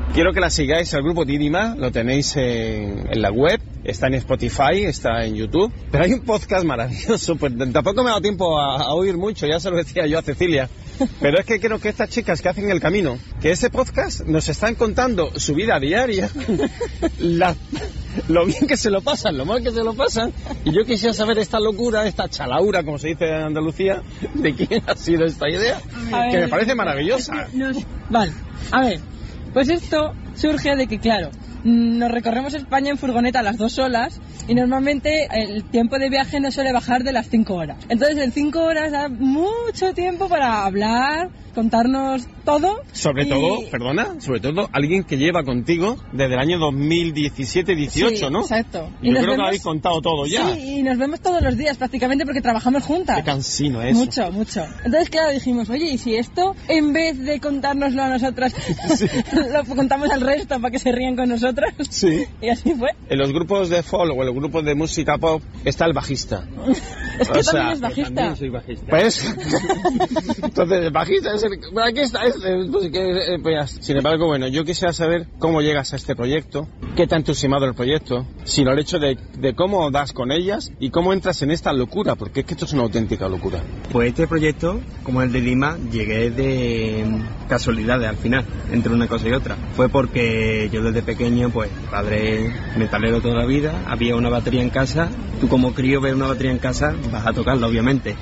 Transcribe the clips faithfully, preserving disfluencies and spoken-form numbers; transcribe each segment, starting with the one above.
quiero que la sigáis al grupo Didima, lo tenéis en, en la web, está en Spotify, está en YouTube, pero hay un podcast maravilloso, pues tampoco me ha dado tiempo a, a oír mucho, ya se lo decía yo a Cecilia, pero es que creo que estas chicas que hacen el camino, que ese podcast nos están contando su vida diaria, la, lo bien que se lo pasan, lo mal que se lo pasan, y yo quisiera saber esta locura, esta chalaura, como se dice en Andalucía, de quién ha sido esta idea, que me parece maravillosa. Vale, a ver, pues esto surge de que, claro, nos recorremos España en furgoneta las dos solas y normalmente el tiempo de viaje no suele bajar de las cinco horas. Entonces en cinco horas da mucho tiempo para hablar, contarnos todo. Sobre y... todo, perdona, sobre todo alguien que lleva contigo desde el año dos mil diecisiete dieciocho, sí, ¿no? Exacto. Y yo creo vemos... que lo habéis contado todo ya. Sí, y nos vemos todos los días prácticamente porque trabajamos juntas. Qué cansino eso. Mucho, mucho. Entonces, claro, dijimos, oye, ¿y si esto, en vez de contárnoslo a nosotras, sí. lo contamos al resto para que se rían con nosotras? Sí. Y así fue. En los grupos de folk o en los grupos de música pop está el bajista. Es que o también sea, es bajista. También soy bajista. Pues, entonces el bajista es el... Bueno, aquí está, es, pues, que, pues, sin embargo, bueno, yo quisiera saber cómo llegas a este proyecto, qué te ha entusiasmado el proyecto, sino el hecho de, de cómo das con ellas y cómo entras en esta locura, porque es que esto es una auténtica locura. Pues este proyecto, como el de Lima, llegué de casualidades al final, entre una cosa y otra. Fue porque yo desde pequeño, pues, padre metalero toda la vida, había una batería en casa, tú como crío ves una batería en casa, vas a tocarla obviamente,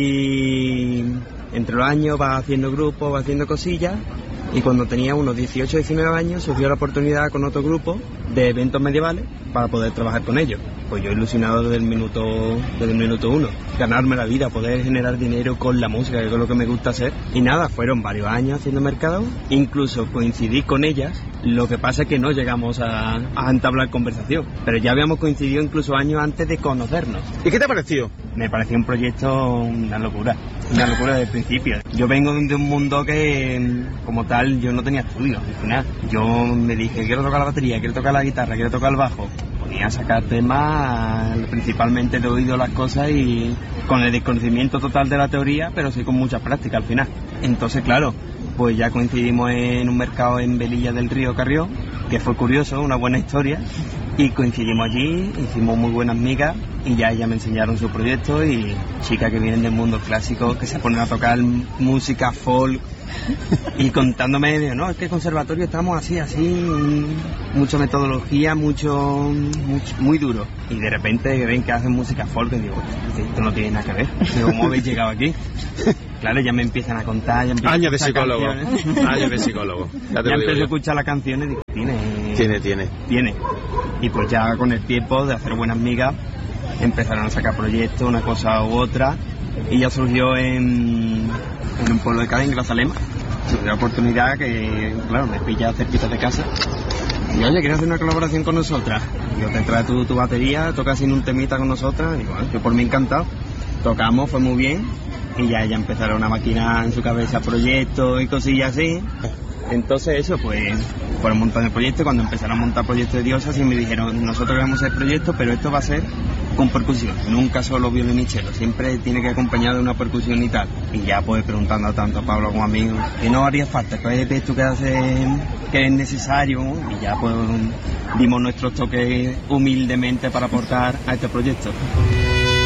y entre los años vas haciendo grupos, vas haciendo cosillas, y cuando tenía unos dieciocho, diecinueve años surgió la oportunidad con otro grupo de eventos medievales para poder trabajar con ellos. Pues yo ilusionado desde el minuto desde el minuto uno, ganarme la vida, poder generar dinero con la música, que es lo que me gusta hacer. Y nada, fueron varios años haciendo mercado, incluso coincidí con ellas, lo que pasa es que no llegamos a, a entablar conversación, pero ya habíamos coincidido incluso años antes de conocernos. ¿Y qué te pareció? Me pareció un proyecto una locura, una locura desde el principio. Yo vengo de un mundo que, como tal, yo no tenía estudios, al final. Yo me dije, quiero tocar la batería, quiero tocar la guitarra, quiero tocar el bajo. Ponía a sacar temas, principalmente de oído las cosas y con el desconocimiento total de la teoría, pero sí con mucha práctica al final. Entonces, claro, pues ya coincidimos en un mercado en Velilla del Río, Carrión, que fue curioso, una buena historia, y coincidimos allí, hicimos muy buenas migas y ya ellas me enseñaron su proyecto y chicas que vienen del mundo clásico, que se ponen a tocar música folk y contándome, de, no, es que el conservatorio estamos así, así, mucha metodología, mucho, mucho, muy duro, y de repente que ven que hacen música folk y digo, esto no tiene nada que ver, digo, ¿cómo habéis llegado aquí? Claro, ya me empiezan a contar, ya años de psicólogo, años de psicólogo. Ya, ya empiezo a escuchar las canciones y digo, tiene, tiene, tiene, tiene. Y pues ya con el tiempo de hacer buenas migas, empezaron a sacar proyectos, una cosa u otra, y ya surgió en, en un pueblo de Cádiz, en Grazalema, surgió la oportunidad que, claro, me pilla cerquita de casa. Y oye, ¿quieres hacer una colaboración con nosotras? Yo te traes tu, tu batería, tocas sin un temita con nosotras, y bueno, yo por mí encantado. Tocamos, fue muy bien. Y ya ella empezaron una máquina en su cabeza, proyectos y cosillas así. Entonces eso, pues, fueron montando el proyecto. Cuando empezaron a montar proyectos de diosas, y me dijeron, nosotros queremos hacer proyectos, pero esto va a ser con percusión, nunca solo violín y cello, siempre tiene que acompañar de una percusión y tal. Y ya pues preguntando tanto a Pablo como a mí, que no haría falta, que es tú que haces, que es necesario, y ya pues dimos nuestros toques humildemente para aportar a este proyecto.